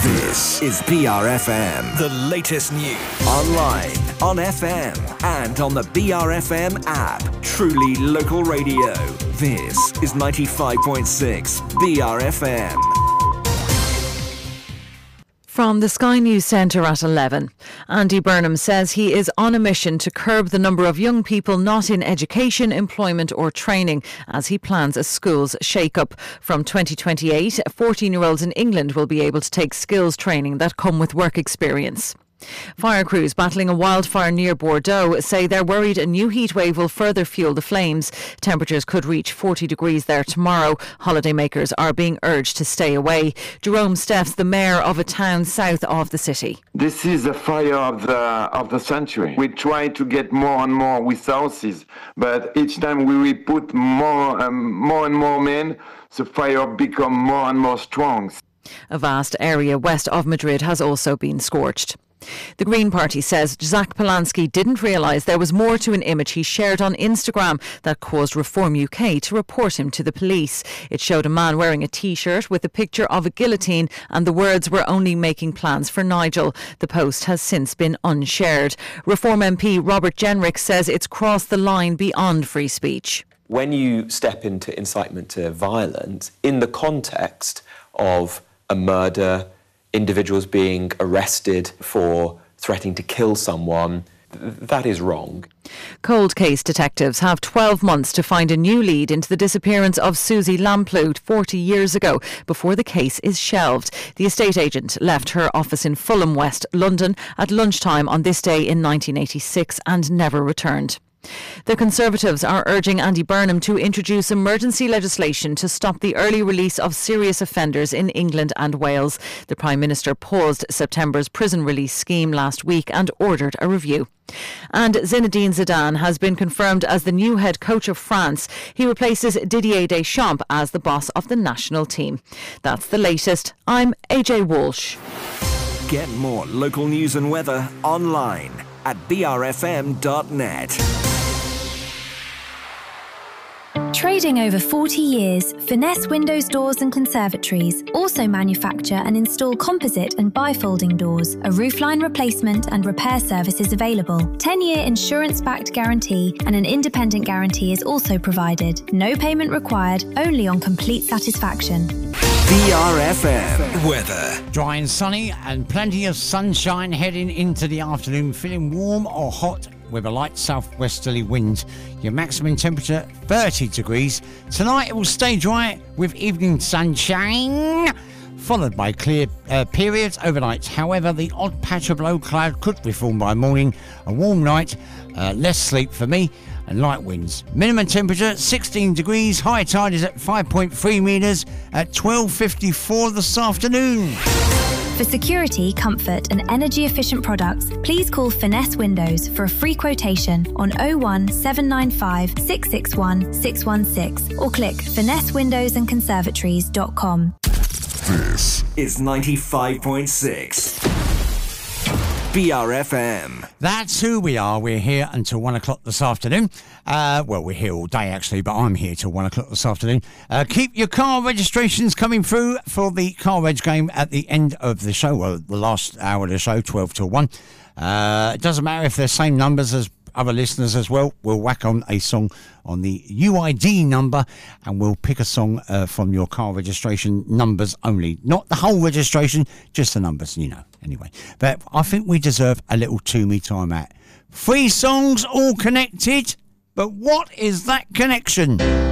This is BRFM. The latest news. Online, on FM, and on the BRFM app. Truly local radio. This is 95.6 BRFM. From the Sky News Centre at 11, Andy Burnham says he is on a mission to curb the number of young people not in education, employment or training as he plans a schools shake-up. From 2028, 14-year-olds in England will be able to take skills training that come with work experience. Fire crews battling a wildfire near Bordeaux say they're worried a new heatwave will further fuel the flames. Temperatures could reach 40 degrees there tomorrow. Holidaymakers are being urged to stay away. Jerome Steffs, the mayor of a town south of the city. This is the fire of the century. We try to get more and more resources, but each time we will put more and more men, the fire become more and more strong. A vast area west of Madrid has also been scorched. The Green Party says Zach Polanski didn't realise there was more to an image he shared on Instagram that caused Reform UK to report him to the police. It showed a man wearing a T-shirt with a picture of a guillotine and the words "We're only making plans for Nigel." The post has since been unshared. Reform MP Robert Jenrick says it's crossed the line beyond free speech. When you step into incitement to violence in the context of a murder, individuals being arrested for threatening to kill someone, that is wrong. Cold case detectives have 12 months to find a new lead into the disappearance of Susie Lamplugh 40 years ago before the case is shelved. The estate agent left her office in Fulham West, London, at lunchtime on this day in 1986 and never returned. The Conservatives are urging Andy Burnham to introduce emergency legislation to stop the early release of serious offenders in England and Wales. The Prime Minister paused September's prison release scheme last week and ordered a review. And Zinedine Zidane has been confirmed as the new head coach of France. He replaces Didier Deschamps as the boss of the national team. That's the latest. I'm AJ Walsh. Get more local news and weather online at brfm.net. Trading over 40 years, Finesse Windows, Doors and Conservatories also manufacture and install composite and bifolding doors. A roofline replacement and repair service is available. 10-year insurance-backed guarantee and an independent guarantee is also provided. No payment required, only on complete satisfaction. BRFM weather. Dry and sunny and plenty of sunshine heading into the afternoon, feeling warm or hot with a light southwesterly wind. Your maximum temperature 30 degrees. Tonight it will stay dry with evening sunshine, followed by clear periods overnight. However, the odd patch of low cloud could reform by morning. A warm night, less sleep for me, and light winds. Minimum temperature 16 degrees. High tide is at 5.3 metres at 12:54 this afternoon. For security, comfort and energy efficient products, please call Finesse Windows for a free quotation on 01 795 661 616 or click finessewindowsandconservatories.com. This is 95.6 BRFM. That's who we are. We're here until 1 o'clock this afternoon. Well, we're here all day actually, but I'm here till 1 o'clock this afternoon. Keep your car registrations coming through for the car reg game at the end of the show, well, the last hour of the show, 12 till 1. It doesn't matter if they're same numbers as other listeners as well. We'll whack on a song on the UID number and we'll pick a song from your car registration numbers only. Not the whole registration, just the numbers, you know. Anyway, but I think we deserve a little to-me time out. 3 songs all connected, but what is that connection?